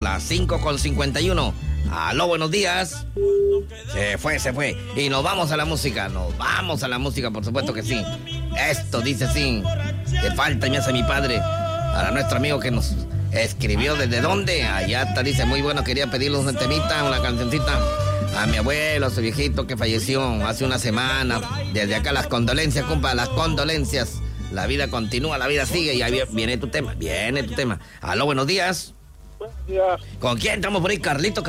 las 5:51. Aló, buenos días. Se fue. Y nos vamos a la música, por supuesto que sí. Esto dice así. Que falta me hace mi padre. Para nuestro amigo que nos escribió desde dónde. Allá está, dice, muy bueno, quería pedirle un temita, una cancioncita. A mi abuelo, a su viejito que falleció hace una semana. Desde acá las condolencias, compa, las condolencias. La vida continúa, la vida sigue y ahí viene tu tema. Aló, buenos días. Buenos días. ¿Con quién estamos por ahí? Carlitos.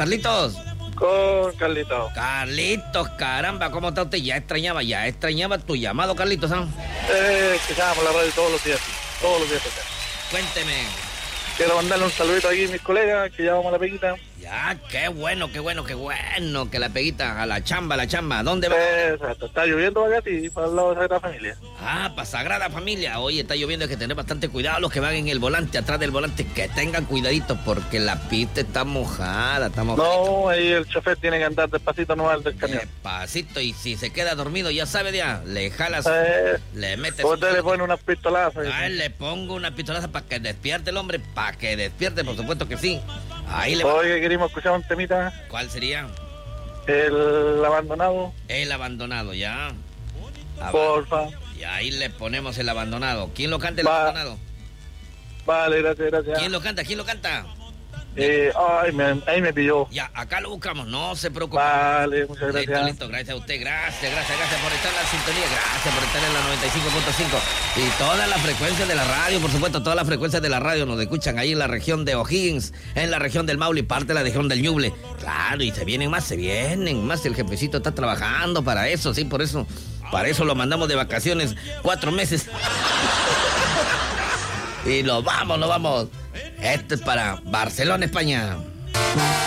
Con Carlitos. Carlitos, caramba, ¿cómo está usted? Ya extrañaba tu llamado, Carlitos, ¿ah? Que llamo la radio todos los días. Cuénteme. Quiero mandarle un saludito aquí a mis colegas que llevamos a la peguita. Ya, qué bueno, que la peguita a la chamba. ¿Dónde va? Exacto, está lloviendo acá y para el lado de Sagrada Familia. Ah, para Sagrada Familia. Oye, está lloviendo, hay que tener bastante cuidado los que van en el volante, atrás del volante, que tengan cuidadito porque la pista está mojada, No, ahí el chofer tiene que andar despacito nomás del camión. Despacito, y si se queda dormido, ya sabe, ya, le jalas, le metes... Usted le pone unas pistolazas. Le pongo una pistolaza para que despierte el hombre, por supuesto que sí. Ahí le... Oye, queríamos escuchar un temita. ¿Cuál sería? El abandonado. El abandonado, ya. Porfa. Y ahí le ponemos el abandonado. ¿Quién lo canta, el abandonado? Vale, gracias. ¿Quién lo canta? Ahí me pilló. Ya, acá lo buscamos, no se preocupe. Vale, muchas gracias. Listo, gracias a usted, gracias por estar en la sintonía, gracias por estar en la 95.5 y todas las frecuencias de la radio, por supuesto, todas las frecuencias de la radio nos escuchan ahí en la región de O'Higgins, en la región del Maule y parte de la región del Ñuble. Claro, y se vienen más, el jefecito está trabajando para eso, sí, para eso lo mandamos de vacaciones 4 meses. Y nos vamos. Esto es para Barcelona, España.